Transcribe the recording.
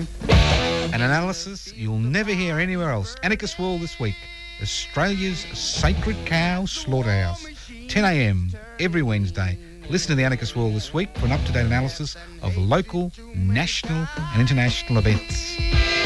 An analysis you'll never hear anywhere else. Anarchist World this week. Australia's sacred cow slaughterhouse. 10 a.m. every Wednesday. Listen to the Anarchist World this week for an up-to-date analysis of local, national and international events.